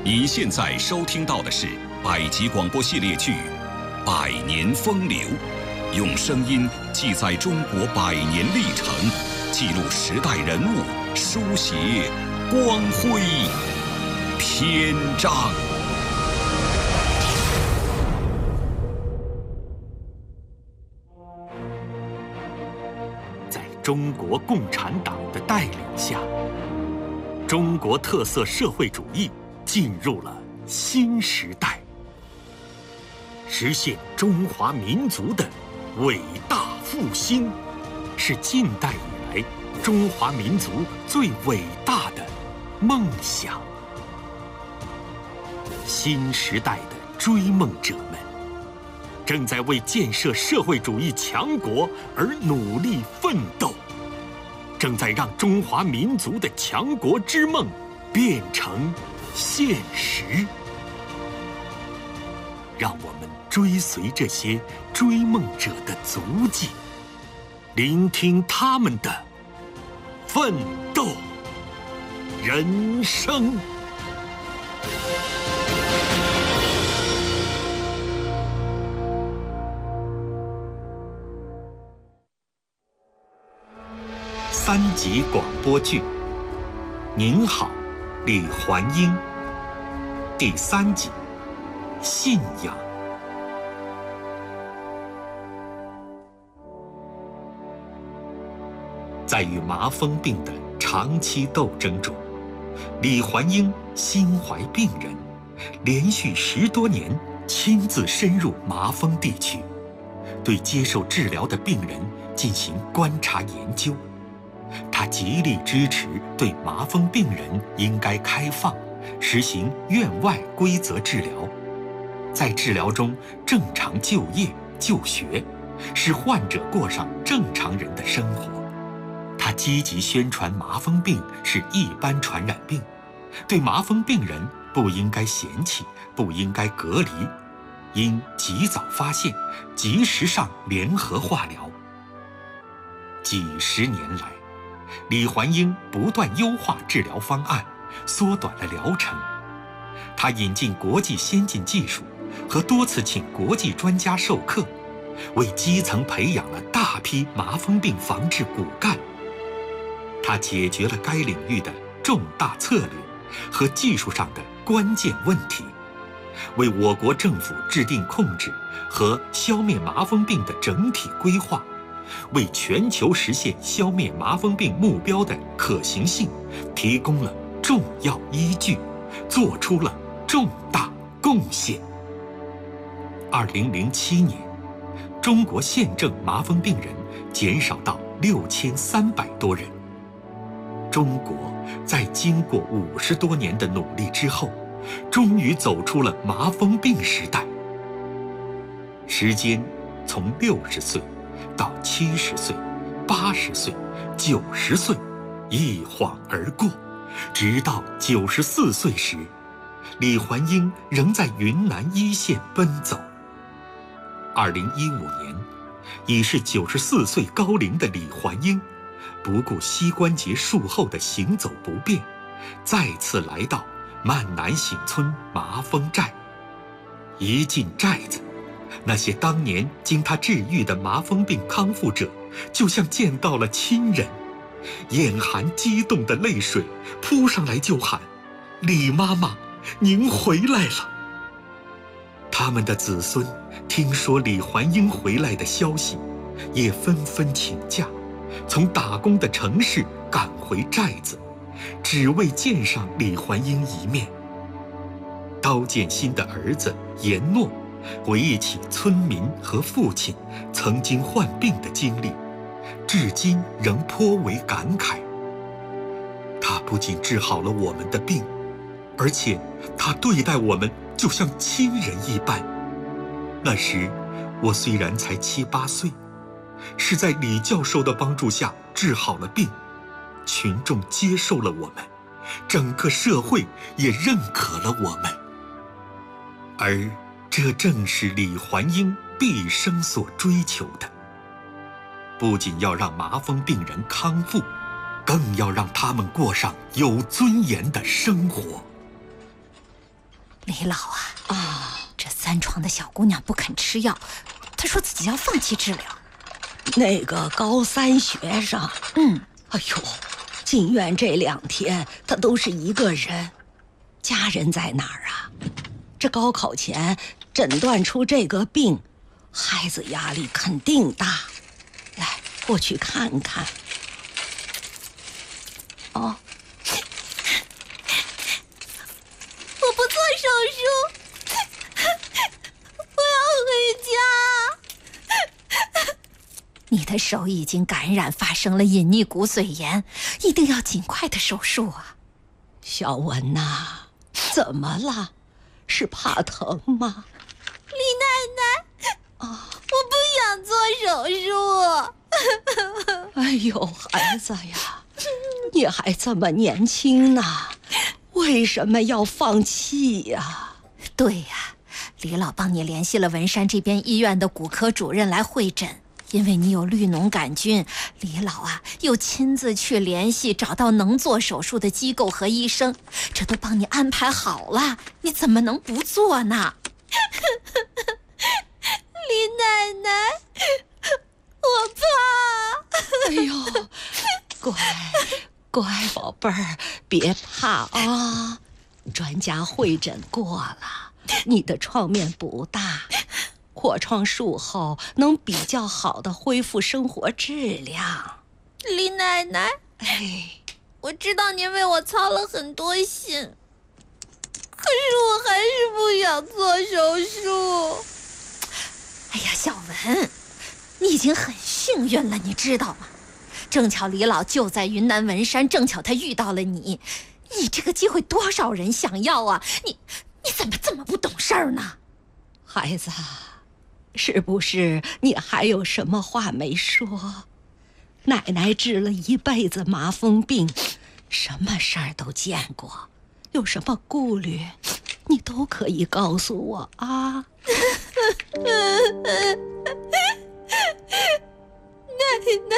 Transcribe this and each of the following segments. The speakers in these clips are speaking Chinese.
你现在收听到的是百集广播系列剧《百年风流》，用声音记载中国百年历程，记录时代人物，书写光辉篇章。 在中国共产党的带领下，中国特色社会主义进入了新时代，实现中华民族的伟大复兴，是近代以来中华民族最伟大的梦想。新时代的追梦者们正在为建设社会主义强国而努力奋斗，正在让中华民族的强国之梦变成现实。让我们追随这些追梦者的足迹，聆听他们的奋斗人生。3集广播剧《您好，李环英》第3集《信仰》。在与麻风病的长期斗争中，李环英心怀病人，连续10多年亲自深入麻风地区，对接受治疗的病人进行观察研究。他极力支持对麻风病人应该开放，实行院外规则治疗，在治疗中正常就业就学，使患者过上正常人的生活。他积极宣传麻风病是一般传染病，对麻风病人不应该嫌弃，不应该隔离，应及早发现，及时上联合化疗。几十年来，李环英不断优化治疗方案，缩短了疗程。他引进国际先进技术和多次请国际专家授课，为基层培养了大批麻风病防治骨干。他解决了该领域的重大策略和技术上的关键问题，为我国政府制定控制和消灭麻风病的整体规划，为全球实现消灭麻风病目标的可行性提供了重要依据，做出了重大贡献。2007年，中国现症麻风病人减少到6300多人。中国在经过50多年的努力之后，终于走出了麻风病时代。时间从60岁到70岁、80岁、90岁，一晃而过，直到94岁时，李环英仍在云南一线奔走。2015年，已是94岁高龄的李环英，不顾膝关节术后的行走不便，再次来到曼南醒村麻风寨。一进寨子，那些当年经他治愈的麻风病康复者，就像见到了亲人，眼含激动的泪水扑上来就喊：“李妈妈，您回来了！”他们的子孙听说李环英回来的消息，也纷纷请假，从打工的城市赶回寨子，只为见上李环英一面。刀剑心的儿子严诺回忆起村民和父亲曾经患病的经历，至今仍颇为感慨。他不仅治好了我们的病，而且他对待我们就像亲人一般。那时我虽然才7、8岁，是在李教授的帮助下治好了病，群众接受了我们，整个社会也认可了我们。而这正是李环英毕生所追求的，不仅要让麻风病人康复，更要让他们过上有尊严的生活。 李老这3床的小姑娘不肯吃药，她说自己要放弃治疗。 那个高3学生，哎呦，进院这2天他都是一个人，家人在哪儿啊？这高考前诊断出这个病，孩子压力肯定大。来，我去看看。哦， 我不做手术，我要回家。你的手已经感染，发生了隐匿骨髓炎，一定要尽快的手术啊！ 小文呐，怎么了？是怕疼吗？ 李奶奶，我不想做手术。 哎呦，孩子呀，你还这么年轻呢，为什么要放弃呀？ 对呀，李老帮你联系了文山这边医院的骨科主任来会诊。因为你有绿脓杆菌，李老又亲自去联系找到能做手术的机构和医生，这都帮你安排好了，你怎么能不做呢？李奶奶，我怕。 哎呦，乖宝贝儿，别怕啊！专家会诊过了，你的创面不大。破创术后能比较好的恢复生活质量。 李奶奶，我知道您为我操了很多心，可是我还是不想做手术。哎呀，小文，你已经很幸运了，你知道吗？正巧李老就在云南文山，正巧他遇到了你，你这个机会多少人想要啊？你怎么这么不懂事儿呢？ 孩子，是不是你还有什么话没说？奶奶治了一辈子麻风病，什么事儿都见过，有什么顾虑你都可以告诉我啊。 奶奶，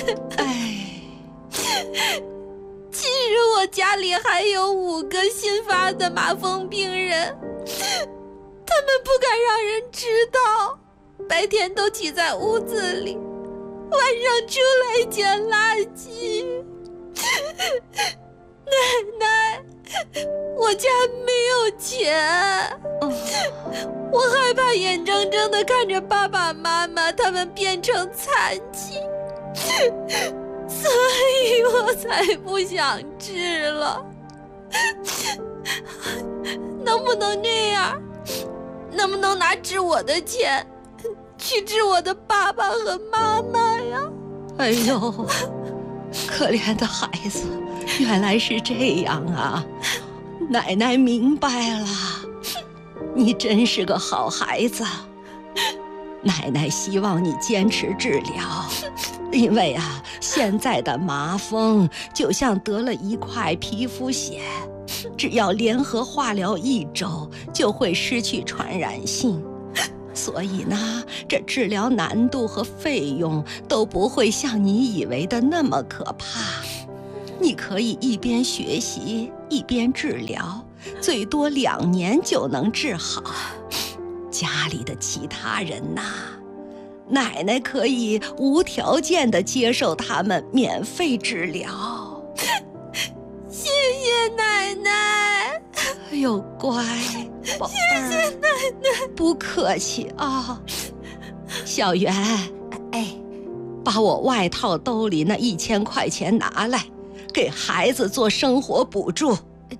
其实我家里还有5个新发的麻风病人，他们不敢让人知道，白天都挤在屋子里，晚上出来捡垃圾。奶奶，我家没有钱，我害怕眼睁睁地看着爸爸妈妈他们变成残疾，所以我才不想治了。能不能这样？能不能拿治我的钱去治我的爸爸和妈妈呀？ 哎呦，可怜的孩子，原来是这样啊！奶奶明白了，你真是个好孩子。奶奶希望你坚持治疗，因为现在的麻风就像得了一块皮肤癣，只要联合化疗1周，就会失去传染性。所以呢，这治疗难度和费用都不会像你以为的那么可怕。你可以一边学习一边治疗，最多2年就能治好。家里的其他人奶奶可以无条件地接受他们免费治疗。 谢谢奶奶。 哎呦，乖宝贝儿，谢谢奶奶。不客气啊。小袁，把我外套兜里那1000块钱拿来，给孩子做生活补助。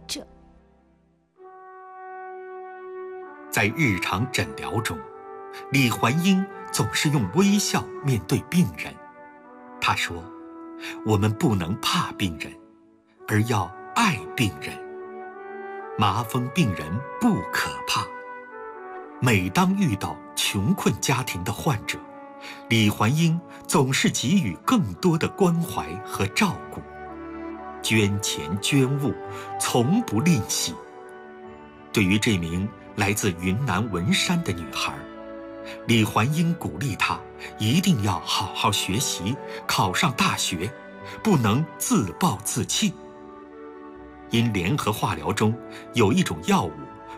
在日常诊疗中，李环英总是用微笑面对病人。她说：“我们不能怕病人，而要爱病人。麻风病人不可怕。”每当遇到穷困家庭的患者，李环英总是给予更多的关怀和照顾，捐钱捐物，从不吝惜。对于这名来自云南文山的女孩，李环英鼓励她一定要好好学习，考上大学，不能自暴自弃。因联合化疗中有一种药物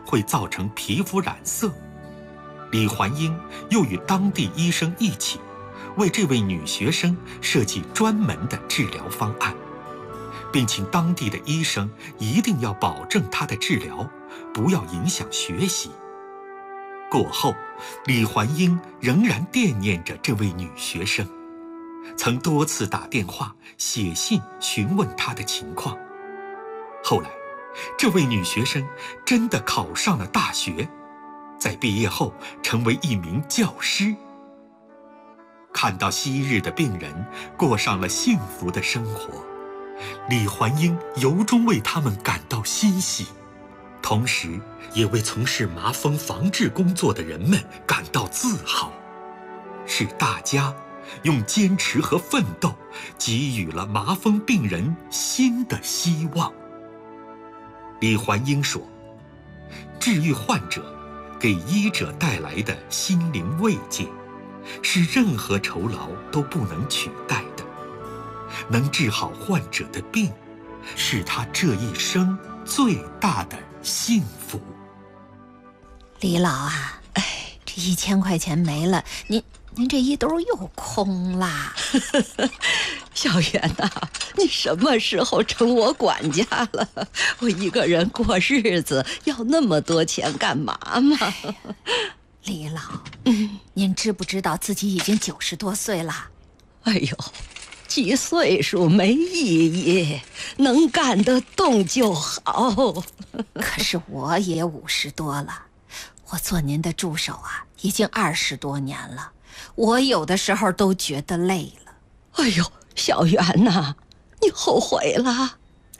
会造成皮肤染色。李环英又与当地医生一起，为这位女学生设计专门的治疗方案，并请当地的医生一定要保证她的治疗不要影响学习。过后，李环英仍然惦念着这位女学生，曾多次打电话、写信询问她的情况。后来，这位女学生真的考上了大学，在毕业后成为一名教师。看到昔日的病人过上了幸福的生活，李环英由衷为他们感到欣喜，同时也为从事麻风防治工作的人们感到自豪。是大家用坚持和奋斗给予了麻风病人新的希望。李环英说，治愈患者，给医者带来的心灵慰藉，是任何酬劳都不能取代的。能治好患者的病，是他这一生最大的幸福。 李老啊，这1000块钱没了，您这一兜又空啦。 小媛呐，你什么时候成我管家了？我一个人过日子要那么多钱干嘛嘛？ 李老，您知不知道自己已经90多岁了？ 哎呦，记岁数没意义，能干得动就好。 可是我也50多了，我做您的助手啊，已经20多年了，我有的时候都觉得累了。 哎呦，小媛呐，你后悔了？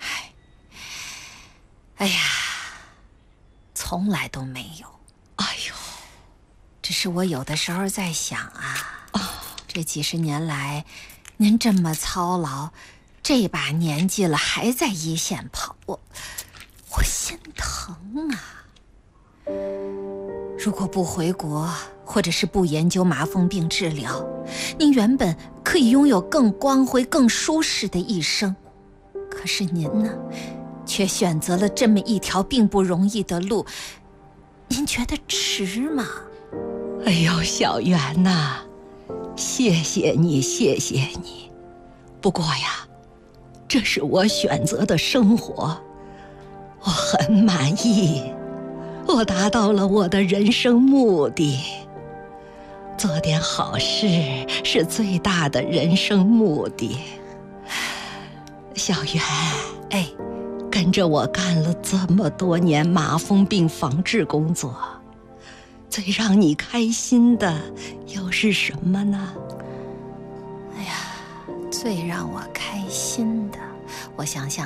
哎呀，从来都没有。 哎呦， 只是我有的时候在想啊，这几十年来，您这么操劳，这把年纪了还在一线跑，我心疼啊。如果不回国，或者是不研究麻风病治疗，您原本可以拥有更光辉、更舒适的一生。可是您呢，却选择了这么一条并不容易的路，您觉得值吗？ 哎呦，小媛呐，谢谢你，谢谢你。不过呀，这是我选择的生活，我很满意，我达到了我的人生目的。做点好事是最大的人生目的。小媛，跟着我干了这么多年麻风病防治工作，最让你开心的又是什么呢？ 哎呀，最让我开心的，我想想。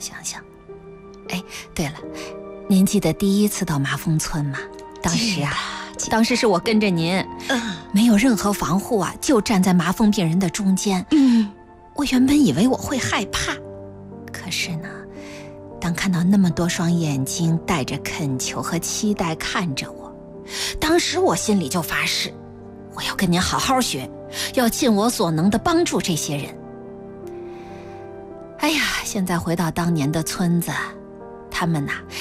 对了，您记得第一次到麻风村吗？当时是我跟着您，没有任何防护啊，就站在麻风病人的中间。我原本以为我会害怕，可是呢，当看到那么多双眼睛带着恳求和期待看着我，当时我心里就发誓，我要跟您好好学，要尽我所能的帮助这些人。哎呀，现在回到当年的村子，他们呐